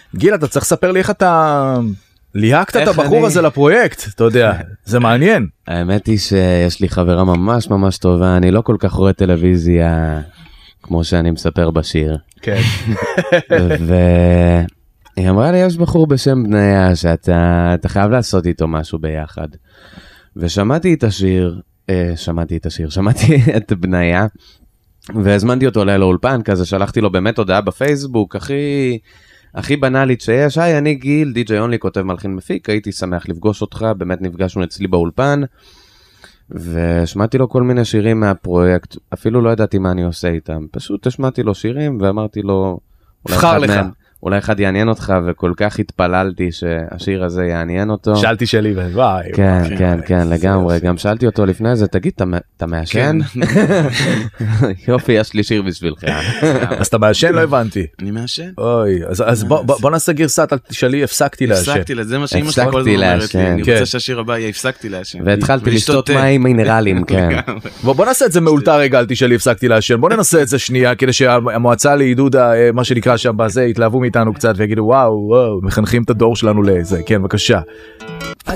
גיל, אתה צריך לספר לי איך אתה ליהקת את הבחור הזה לפרויקט, אתה יודע, זה מעניין. האמת היא שיש לי חברה ממש ממש טובה, אני לא כל כך רואה טלוויזיה כמו שאני מספר בשיר. כן. והיא אמרה לי, יש בחור בשם בניה שאתה חייב לעשות איתו משהו ביחד. ושמעתי את בניה, והזמנתי אותו עליה לאולפן, כזה שלחתי לו באמת הודעה בפייסבוק, הכי בנאלית שיש, היי, אני גיל, די.ג'יי אונלי, כותב מלחין מפיק, הייתי שמח לפגוש אותך, באמת נפגשנו אצלי באולפן, ושמעתי לו כל מיני שירים מהפרויקט, אפילו לא ידעתי מה אני עושה איתם, פשוט השמעתי לו שירים, ואמרתי לו, אולי אחד יעניין אותך, וכל כך התפללתי שהשיר הזה יעניין אותו. שאלתי שלי, וואי. כן, לגמרי. גם שאלתי אותו לפני זה, תגיד, אתה מעשן? יופי, יש לי שיר בשבילך. אז אתה מעשן? לא הבנתי. אני מעשן. אוי, אז בוא נעשה גרסת, אל תשאלי, הפסקתי לעשן. הפסקתי, זה מה שאמא שלי כל הזמן אומרת לי. אני רוצה שהשיר הבא יהיה, הפסקתי לעשן. והתחלתי לשתות מים מינרלים, כן. בוא נעשה את זה מאולתר רגע, אל תשאלי, הפסקתי לעשן. בוא ננסה את זה שנייה, כדי שהמועצה לעידוד, מה שנקרא שם בזה, יתלהבו מאיתנו קצת ויגידו וואו, מחנכים את הדור שלנו לזה. כן, בבקשה.